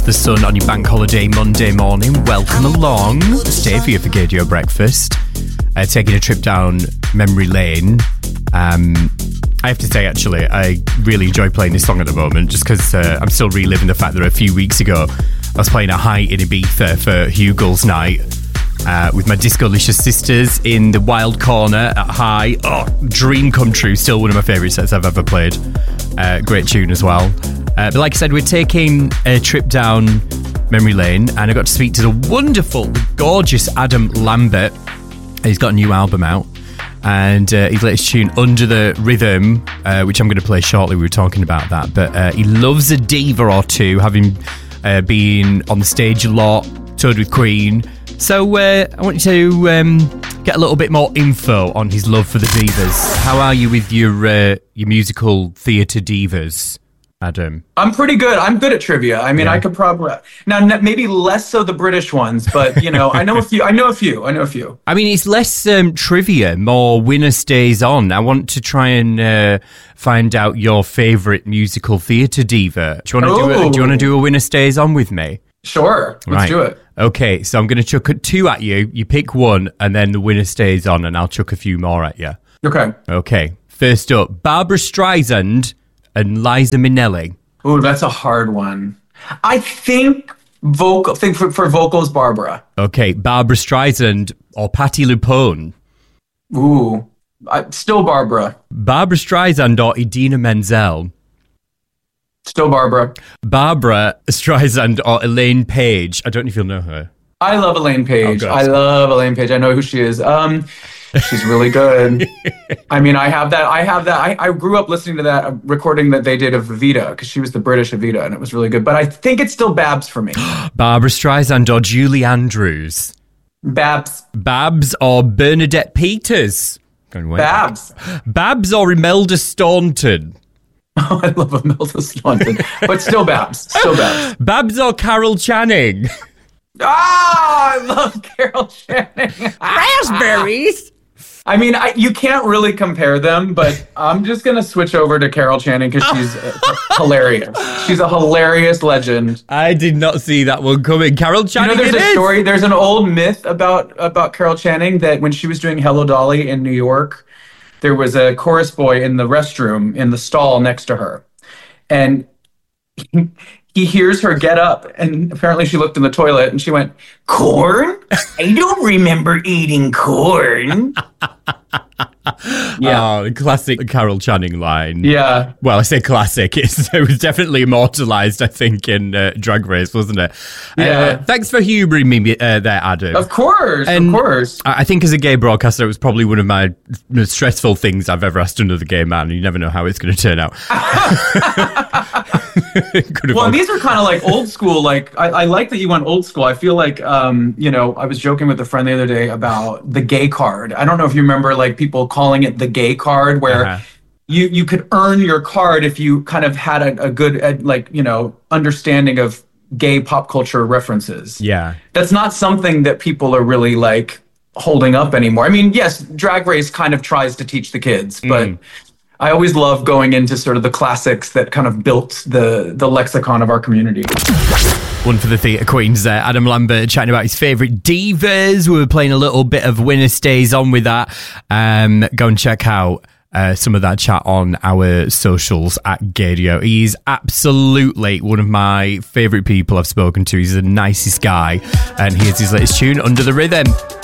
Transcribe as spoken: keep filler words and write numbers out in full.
the sun on your bank holiday Monday morning. Welcome along. Stay for your Gadio breakfast. Uh, taking a trip down memory lane. Um, I have to say, actually, I really enjoy playing this song at the moment, just because uh, I'm still reliving the fact that a few weeks ago I was playing at Height in Ibiza for Hugel's night uh, with my Discolicious sisters in the Wild Corner at High. Oh, dream come true. Still one of my favourite sets I've ever played. Uh, great tune as well. Uh, but like I said, we're taking a trip down memory lane, and I got to speak to the wonderful, the gorgeous Adam Lambert. He's got a new album out, and uh, his latest tune, Under the Rhythm, uh, which I'm going to play shortly. We were talking about that, but uh, he loves a diva or two, having uh, been on the stage a lot, toured with Queen. So uh, I want you to um, get a little bit more info on his love for the divas. How are you with your uh, your musical theatre divas, Adam? I'm pretty good. I'm good at trivia. I mean, yeah. I could probably now maybe less so the British ones, but you know, I know a few. I know a few. I know a few. I mean, it's less um, trivia, more winner stays on. I want to try and uh, find out your favourite musical theatre diva. Do you want to do a, do you want to do a winner stays on with me? Sure. Let's right. do it. Okay, so I'm going to chuck two at you. You pick one, and then the winner stays on, and I'll chuck a few more at you. Okay. Okay. First up, Barbra Streisand and Liza Minnelli. Ooh, that's a hard one. I think vocal. Think for, for vocals, Barbara. Okay, Barbra Streisand or Patti LuPone. Ooh, I, still Barbara. Barbra Streisand or Idina Menzel. Still Barbara. Barbra Streisand or Elaine Page. I don't know if you'll know her. I love Elaine Page. Oh, I love Elaine Page. I know who she is. Um, she's really good. I mean, I have that. I have that. I, I grew up listening to that recording that they did of Evita, because she was the British Evita, and it was really good. But I think it's still Babs for me. Barbra Streisand or Julie Andrews. Babs. Babs or Bernadette Peters. Babs. Babs or Imelda Staunton. Oh, I love Imelda Staunton, but still Babs. Still Babs. Babs or Carol Channing. Ah, I love Carol Channing. Raspberries. I mean, I, you can't really compare them, but I'm just going to switch over to Carol Channing because she's uh, hilarious. She's a hilarious legend. I did not see that one coming. Carol Channing, you know, there's a is. story, there's an old myth about, about Carol Channing that when she was doing Hello Dolly in New York, there was a chorus boy in the restroom in the stall next to her. And he, he hears her get up, and apparently she looked in the toilet and she went, "Corn? I don't remember eating corn." Yeah. Oh, classic Carol Channing line. Yeah. Well, I say classic. It's, it was definitely immortalised, I think, in uh, Drag Race, wasn't it? Yeah. Uh, thanks for humouring me uh, there, Adam. Of course, and of course. I think as a gay broadcaster, it was probably one of my most stressful things I've ever asked another gay man. You never know how it's going to turn out. Well, these are kind of like old school. Like, I, I like that you went old school. I feel like, um, you know, I was joking with a friend the other day about the gay card. I don't know if you remember, like, people calling it the gay card, where uh-huh. you, you could earn your card if you kind of had a, a good, uh, like, you know, understanding of gay pop culture references. Yeah. That's not something that people are really, like, holding up anymore. I mean, yes, Drag Race kind of tries to teach the kids, but... Mm. I always love going into sort of the classics that kind of built the, the lexicon of our community. One for the theatre queens there. Adam Lambert chatting about his favourite divas. We were playing a little bit of Winner Stays On with that. Um, go and check out uh, some of that chat on our socials at Gadio. He's absolutely one of my favourite people I've spoken to. He's the nicest guy. And here's his latest tune, Under the Rhythm.